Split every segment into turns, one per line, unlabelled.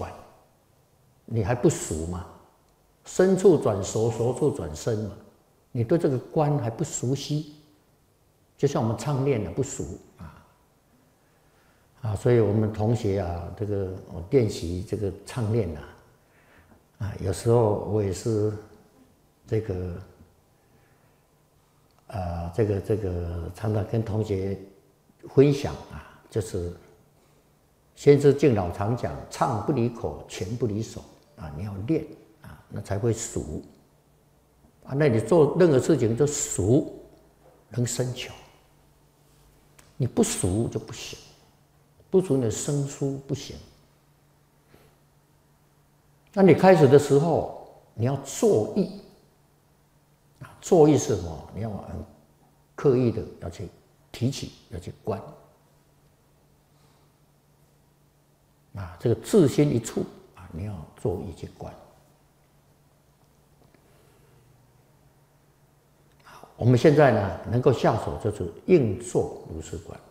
观，你还不熟嘛？身处转熟，熟处转身嘛。你对这个观还不熟悉，就像我们唱念的不熟所以我们同学这个我练习这个唱念有时候我也是这个常常跟同学分享就是先知敬老常讲，唱不离口，拳不离手你要练那才会熟那你做任何事情就熟能生巧，你不熟就不行，不熟你的生疏不行。那你开始的时候，你要作意作意是什么？你要很刻意的要去提起，要去观这个自心一处你要作意去观。我们现在呢，能够下手就是应作如是观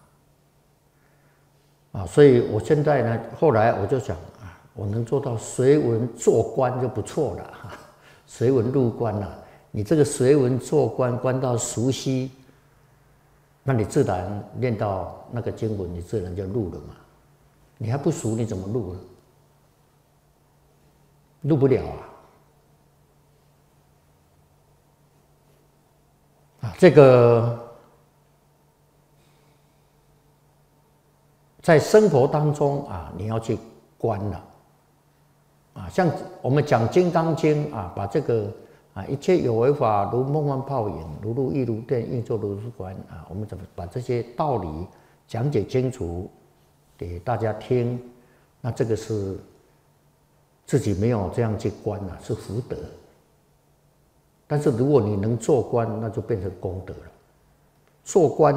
所以我现在呢，后来我就想我能做到随文作观就不错了随文入观你这个随文作观，观到熟悉，那你自然练到那个经文，你自然就入了嘛。你还不熟，你怎么入呢？入不了这个在生活当中你要去观了像我们讲《金刚经》把这个一切有为法，如梦幻泡影，如露亦如电，应作如是观我们怎么把这些道理讲解清楚给大家听？那这个是自己没有这样去观是福德。但是如果你能做观，那就变成功德了。做观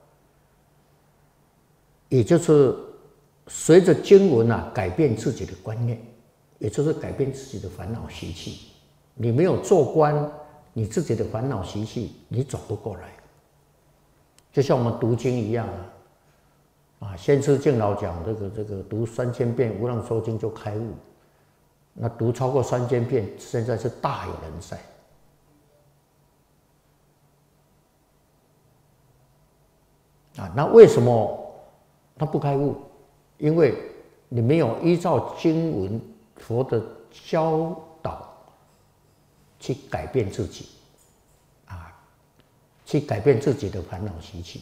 也就是随着经文改变自己的观念，也就是改变自己的烦恼习气。你没有做观，你自己的烦恼习气你转不过来。就像我们读经一样先知敬老讲这个读3000遍《无量寿经》就开悟，那读超过3000遍，现在是大有人在。那为什么他不开悟？因为你没有依照经文佛的教导去改变自己去改变自己的烦恼习气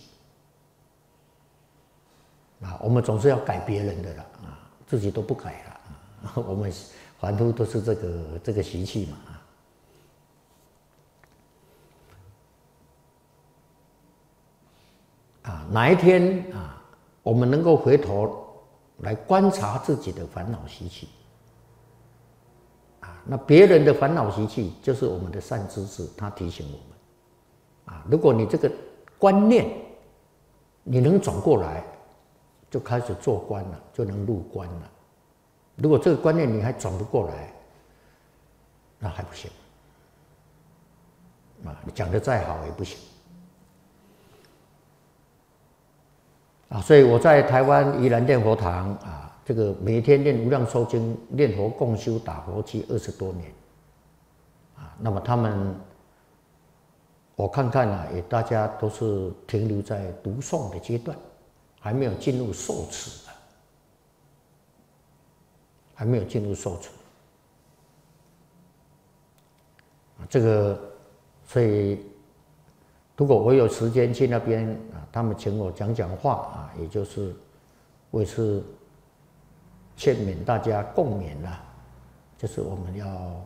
我们总是要改别人的了自己都不改了我们凡夫都是这个习气嘛哪一天我们能够回头来观察自己的烦恼习气那别人的烦恼习气就是我们的善知识，他提醒我们如果你这个观念你能转过来，就开始做观了，就能入观了。如果这个观念你还转不过来，那还不行你讲得再好也不行所以我在台湾宜兰念佛堂这个每天念无量寿经，念佛共修打佛七20多年那么他们我看看也大家都是停留在读诵的阶段，还没有进入受持还没有进入受持这个所以如果我有时间去那边他们请我讲讲话也就是为是劝勉大家共勉就是我们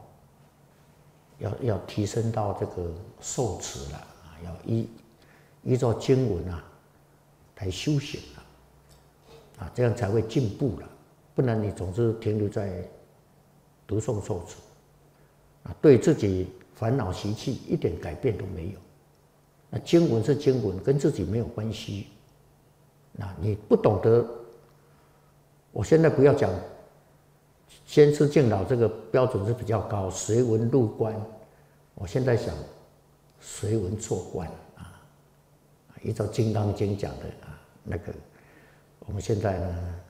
要提升到这个受持了要依照经文来修行这样才会进步了。不然你总是停留在读诵受持对自己烦恼习气一点改变都没有。那经文是经文，跟自己没有关系。那你不懂得，我现在不要讲先知敬老这个标准是比较高，随文入观。我现在想随文做观依照《金刚经》讲的那个，我们现在呢